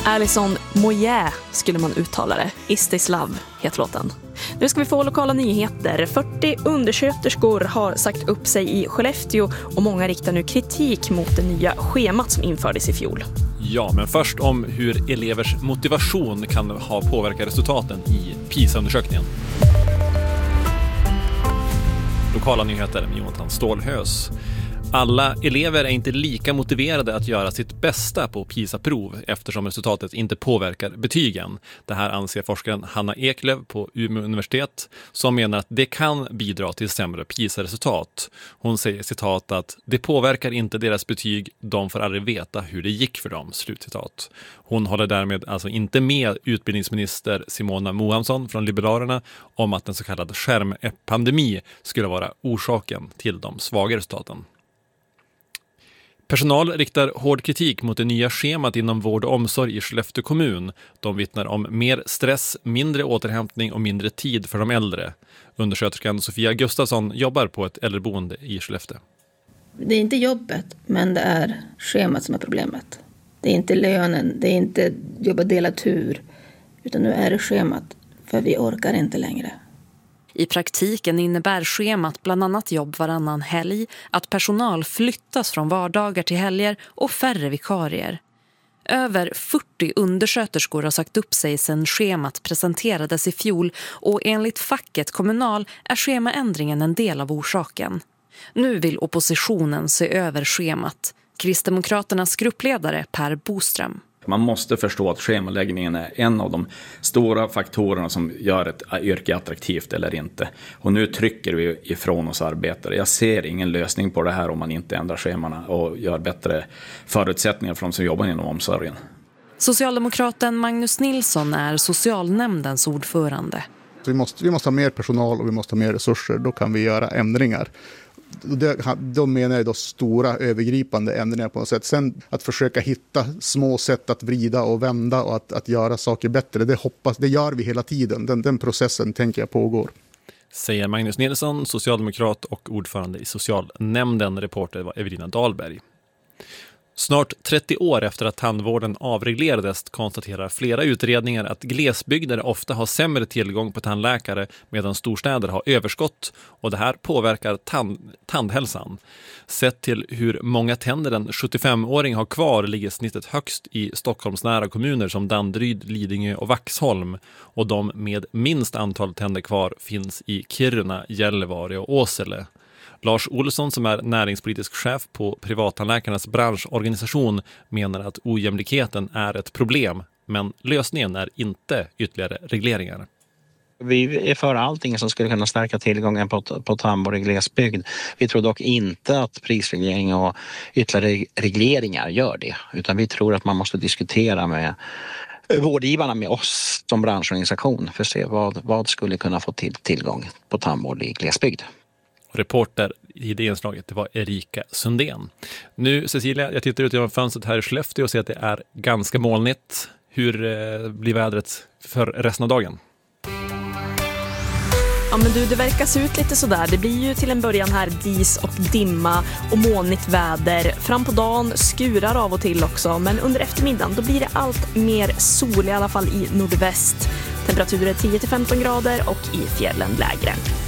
Alison Moyer skulle man uttala det. Is This Love heter låten. Nu ska vi få lokala nyheter. 40 undersköterskor har sagt upp sig i Skellefteå och många riktar nu kritik mot det nya schemat som infördes i fjol. Ja, men först om hur elevers motivation kan ha påverkat resultaten i PISA-undersökningen. Lokala nyheter med Jonathan Stålhös. Alla elever är inte lika motiverade att göra sitt bästa på PISA-prov eftersom resultatet inte påverkar betygen. Det här anser forskaren Hanna Eklöf på Umeå universitet som menar att det kan bidra till sämre PISA-resultat. Hon säger citat att det påverkar inte deras betyg, de får aldrig veta hur det gick för dem, slutcitat. Hon håller därmed alltså inte med utbildningsminister Simona Mohansson från Liberalerna om att en så kallad skärmpandemi skulle vara orsaken till de svaga resultaten. Personal riktar hård kritik mot det nya schemat inom vård och omsorg i Skellefteå kommun. De vittnar om mer stress, mindre återhämtning och mindre tid för de äldre. Undersköterskan Sofia Gustafsson jobbar på ett äldreboende i Skellefteå. Det är inte jobbet, men det är schemat som är problemet. Det är inte lönen, det är inte jobba delad tur, utan nu är det schemat, för vi orkar inte längre. I praktiken innebär schemat bland annat jobb varannan helg, att personal flyttas från vardagar till helger och färre vikarier. Över 40 undersköterskor har sagt upp sig sedan schemat presenterades i fjol och enligt facket Kommunal är schemaändringen en del av orsaken. Nu vill oppositionen se över schemat. Kristdemokraternas gruppledare Per Boström. Man måste förstå att schemaläggningen är en av de stora faktorerna som gör ett yrke attraktivt eller inte. Och nu trycker vi ifrån oss arbetare. Jag ser ingen lösning på det här om man inte ändrar schemana och gör bättre förutsättningar för de som jobbar inom omsorgen. Socialdemokraten Magnus Nilsson är socialnämndens ordförande. Vi måste ha mer personal och vi måste ha mer resurser. Då kan vi göra ändringar. Då menar jag stora övergripande ändringar på något sätt. Sen att försöka hitta små sätt att vrida och vända och att göra saker bättre. Det gör vi hela tiden. Den processen tänker jag pågår. Säger Magnus Nilsson, socialdemokrat och ordförande i socialnämnden. Reporter var Evelina Dahlberg. Snart 30 år efter att tandvården avreglerades konstaterar flera utredningar att glesbygder ofta har sämre tillgång på tandläkare medan storstäder har överskott och det här påverkar tandhälsan. Sett till hur många tänder en 75-åring har kvar ligger snittet högst i Stockholmsnära kommuner som Danderyd, Lidingö och Vaxholm och de med minst antal tänder kvar finns i Kiruna, Gällivare och Åsele. Lars Olsson som är näringspolitisk chef på privattandläkarnas branschorganisation menar att ojämlikheten är ett problem, men lösningen är inte ytterligare regleringar. Vi är för allting som skulle kunna stärka tillgången på tandvård i glesbygd. Vi tror dock inte att prisreglering och ytterligare regleringar gör det, utan vi tror att man måste diskutera med vårdgivarna, med oss som branschorganisation för att se vad skulle kunna få tillgång på tandvård i glesbygd. Reporter i det inslaget, det var Erika Sundén. Nu Cecilia, jag tittar ut genom fönstret här i Skellefteå och ser att det är ganska molnigt. Hur blir vädret för resten av dagen? Ja men du, det verkar se ut lite sådär. Det blir ju till en början här dis och dimma och molnigt väder. Fram på dagen skurar av och till också, men under eftermiddagen då blir det allt mer sol, i alla fall i nordväst. Temperaturer 10-15 grader och i fjällen lägre.